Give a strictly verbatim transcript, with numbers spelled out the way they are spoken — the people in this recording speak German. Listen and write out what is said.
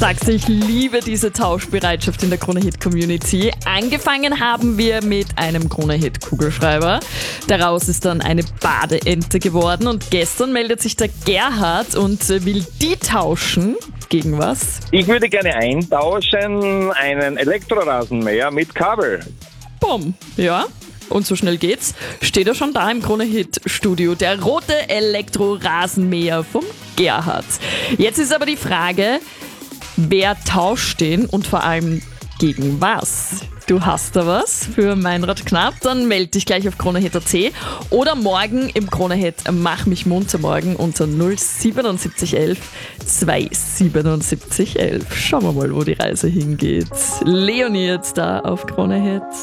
Sagst du, ich liebe diese Tauschbereitschaft in der Krone-Hit-Community. Angefangen haben wir mit einem Krone-Hit-Kugelschreiber. Daraus ist dann eine Badeente geworden und gestern meldet sich der Gerhard und will die tauschen. Gegen was? Ich würde gerne eintauschen einen Elektrorasenmäher mit Kabel. Bumm, ja. Und so schnell geht's. Steht er schon da im Krone-Hit-Studio. Der rote Elektrorasenmäher vom Gerhard. Jetzt ist aber die Frage, wer tauscht den und vor allem gegen was? Du hast da was für Meinrad Knapp, dann melde dich gleich auf Krone Hit Punkt a t oder morgen im Krone Hit Mach mich munter morgen unter null siebenundsiebzig elf zweihundertsiebenundsiebzig elf. Schauen wir mal, wo die Reise hingeht. Leonie jetzt da auf Krone Hit.